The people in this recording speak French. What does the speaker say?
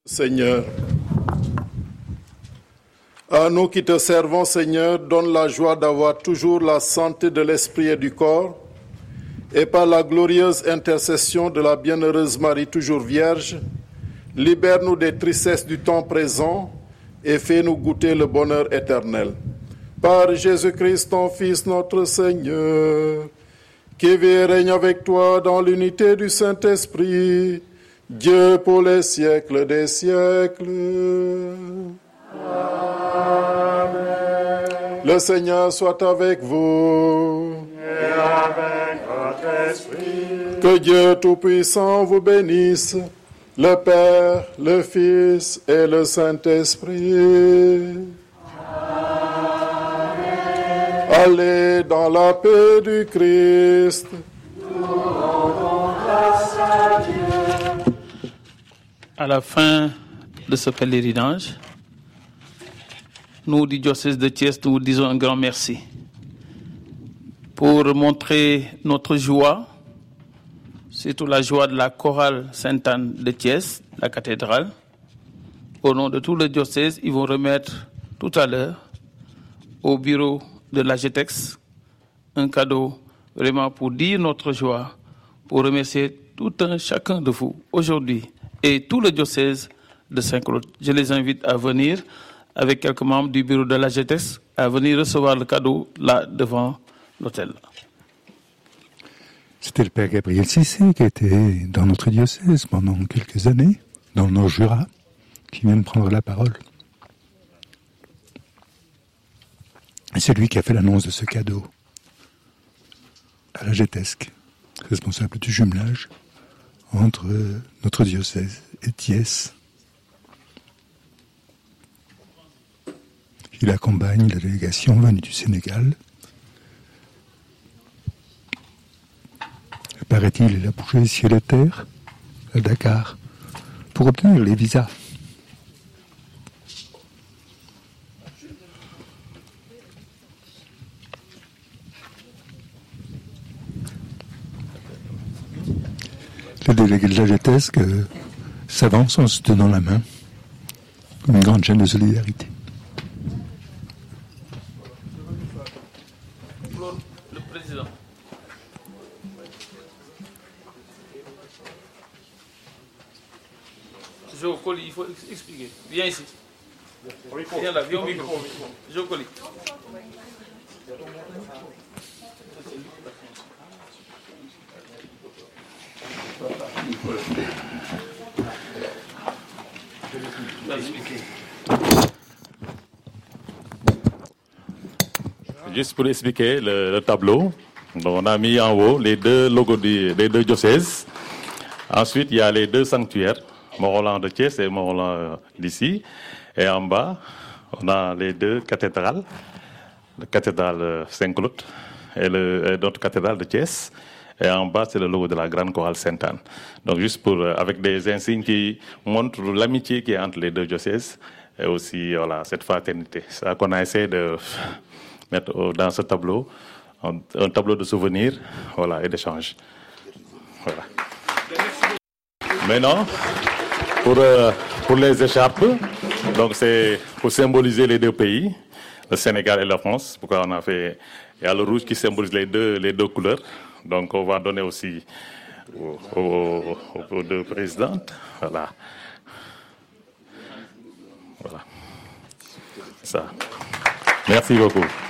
Seigneur. À nous qui te servons, Seigneur, donne la joie d'avoir toujours la santé de l'esprit et du corps, et par la glorieuse intercession de la bienheureuse Marie, toujours vierge, libère-nous des tristesses du temps présent et fais-nous goûter le bonheur éternel. Par Jésus-Christ, ton Fils, notre Seigneur, qui vit et règne avec toi dans l'unité du Saint-Esprit, Dieu pour les siècles des siècles. Amen. Le Seigneur soit avec vous. Et avec votre esprit. Que Dieu Tout-Puissant vous bénisse, le Père, le Fils et le Saint-Esprit. Amen. Allez dans la paix du Christ. Nous rendons grâce à Dieu. À la fin de ce pèlerinage, nous du diocèse de Thiès, nous vous disons un grand merci pour montrer notre joie, surtout la joie de la chorale Sainte-Anne de Thiès, la cathédrale. Au nom de tout le diocèse, ils vont remettre tout à l'heure au bureau de l'AGETEX un cadeau vraiment pour dire notre joie, pour remercier tout un chacun de vous aujourd'hui et tout le diocèse de Saint-Claude. Je les invite à venir avec quelques membres du bureau de l'AGETEX, à venir recevoir le cadeau là devant l'autel. C'était le père Gabriel Cissé qui était dans notre diocèse pendant quelques années, dans le Nord-Jura, qui vient de prendre la parole. Et c'est lui qui a fait l'annonce de ce cadeau à l'AGETEX, responsable du jumelage entre notre diocèse et Thiès. Il accompagne la délégation venue du Sénégal. Paraît-il, il a bougé ciel et terre à Dakar pour obtenir les visas. Les délégués de l'AGETEX s'avancent en se tenant la main, comme une grande chaîne de solidarité. Le président. Jocoli, il faut expliquer. Viens ici. Viens là, viens au micro. Jocoli. Juste pour expliquer le tableau, donc on a mis en haut les deux logos des deux diocèses. Ensuite, il y a les deux sanctuaires, Mont-Roland de Thiès et Mont-Roland d'ici. Et en bas, on a les deux cathédrales, la cathédrale Saint-Claude et notre cathédrale de Thiès. Et en bas, c'est le logo de la grande chorale Sainte-Anne. Donc juste avec des insignes qui montrent l'amitié qui est entre les deux diocèses et aussi voilà, cette fraternité. C'est ça qu'on a essayé de mettre dans ce tableau, un tableau de souvenirs voilà, et d'échanges. Voilà. Maintenant, pour les écharpes, donc c'est pour symboliser les deux pays, le Sénégal et la France. Pourquoi on a fait, il y a le rouge qui symbolise les deux couleurs. Donc on va donner aussi aux deux présidentes. Voilà. Voilà. Ça. Merci beaucoup.